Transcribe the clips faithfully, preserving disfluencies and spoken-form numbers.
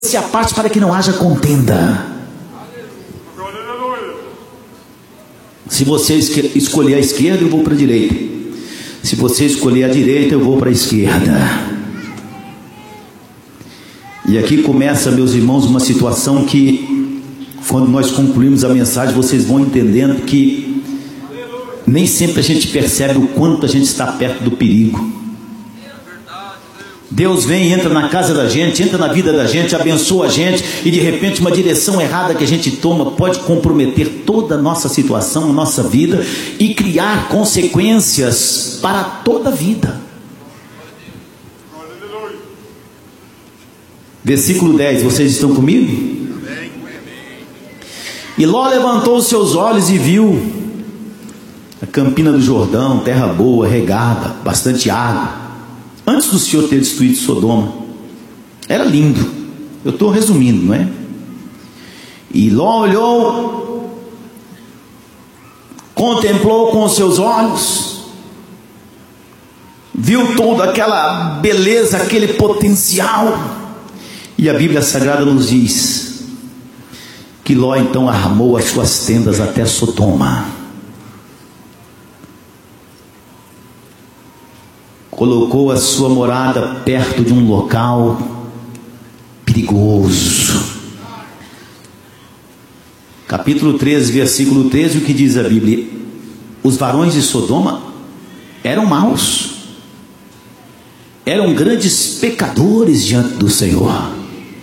a parte para que não haja contenda. Se você escolher a esquerda, eu vou para a direita. Se você escolher a direita, eu vou para a esquerda. E aqui começa, meus irmãos, uma situação que, quando nós concluímos a mensagem, vocês vão entendendo que nem sempre a gente percebe o quanto a gente está perto do perigo. Deus vem, entra na casa da gente, entra na vida da gente, abençoa a gente, e de repente uma direção errada que a gente toma pode comprometer toda a nossa situação, a nossa vida, e criar consequências para toda a vida. Versículo dez, vocês estão comigo? E Ló levantou os seus olhos e viu a campina do Jordão, terra boa, regada, bastante água. Antes do Senhor ter destruído Sodoma, era lindo. Eu estou resumindo, não é? E Ló olhou, contemplou com os seus olhos, viu toda aquela beleza, aquele potencial. E a Bíblia Sagrada nos diz que Ló então armou as suas tendas até Sodoma. Colocou a sua morada perto de um local perigoso. Capítulo treze, versículo treze, o que diz a Bíblia? Os varões de Sodoma eram maus, eram grandes pecadores diante do Senhor.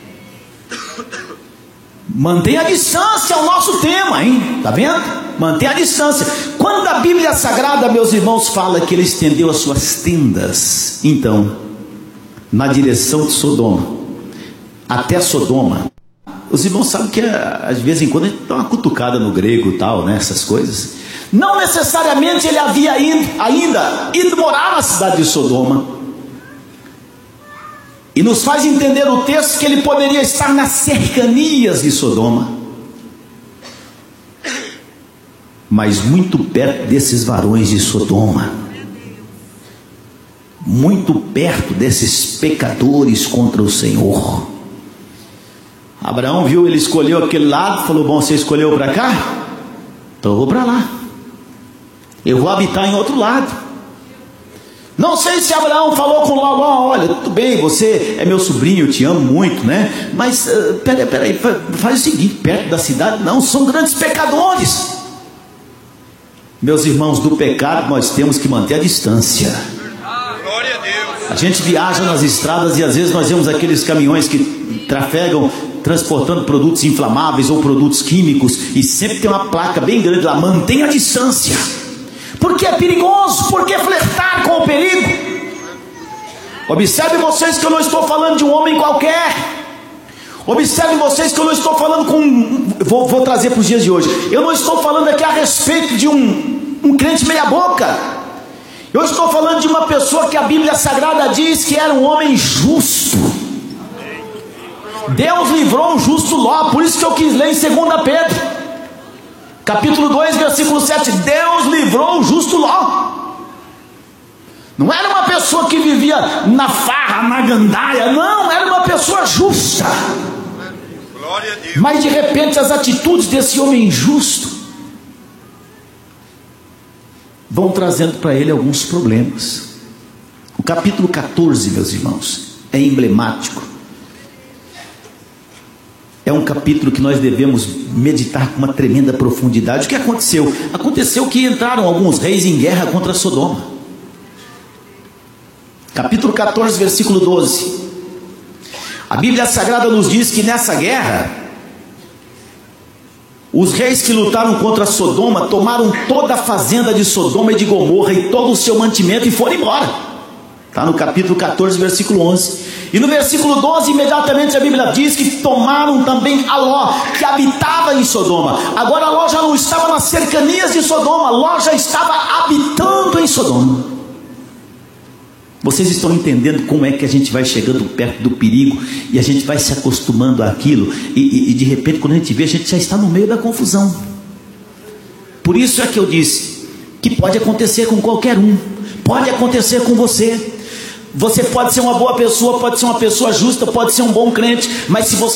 Mantenha a distância, é o nosso tema, hein? Está vendo? Mantenha a distância. Quando a Bíblia Sagrada, meus irmãos, fala que ele estendeu as suas tendas, então, na direção de Sodoma, até Sodoma, os irmãos sabem que às vezes em quando a gente dá uma cutucada no grego e tal, né? Essas coisas. Não necessariamente ele havia ido, ainda ido morar na cidade de Sodoma. E nos faz entender o texto que ele poderia estar nas cercanias de Sodoma, mas muito perto desses varões de Sodoma, muito perto desses pecadores contra o Senhor. Abraão viu, ele escolheu aquele lado, falou: bom, você escolheu para cá? Então eu vou para lá, eu vou habitar em outro lado. Não sei se Abraão falou com Ló: Ló, olha, tudo bem, você é meu sobrinho, eu te amo muito, né? Mas, uh, peraí, peraí, faz o seguinte, perto da cidade, não, são grandes pecadores. Meus irmãos, do pecado nós temos que manter a distância. Glória a Deus. A gente viaja nas estradas e às vezes nós vemos aqueles caminhões que trafegam transportando produtos inflamáveis ou produtos químicos, e sempre tem uma placa bem grande lá: mantenha a distância. Porque é perigoso, porque flertar com o perigo. Observe vocês que eu não estou falando de um homem qualquer. Observe vocês que eu não estou falando com... Vou, vou trazer para os dias de hoje. Eu não estou falando aqui a respeito de um, um crente meia boca. Eu estou falando de uma pessoa que a Bíblia Sagrada diz que era um homem justo. Deus livrou o justo Ló. Por isso que eu quis ler em Segunda Pedro capítulo dois, versículo sete. Deus livrou o justo Ló. Não era uma pessoa que vivia na farra, na gandaia. Não, era uma pessoa justa. Glória a Deus. Mas de repente as atitudes desse homem justo vão trazendo para ele alguns problemas. O capítulo catorze, meus irmãos, é emblemático. É um capítulo que nós devemos meditar com uma tremenda profundidade. O que aconteceu? Aconteceu que entraram alguns reis em guerra contra Sodoma. Capítulo catorze, versículo doze. A Bíblia Sagrada nos diz que nessa guerra, os reis que lutaram contra Sodoma tomaram toda a fazenda de Sodoma e de Gomorra e todo o seu mantimento e foram embora. Está no capítulo catorze, versículo onze. E no versículo doze, imediatamente a Bíblia diz que tomaram também a Ló, que habitava em Sodoma. Agora Ló já não estava nas cercanias de Sodoma, Ló já estava habitando em Sodoma. Vocês estão entendendo como é que a gente vai chegando perto do perigo e a gente vai se acostumando àquilo, e, e, e de repente quando a gente vê, a gente já está no meio da confusão. Por isso é que eu disse que pode acontecer com qualquer um, pode acontecer com você. Você pode ser uma boa pessoa, pode ser uma pessoa justa, pode ser um bom crente, mas se você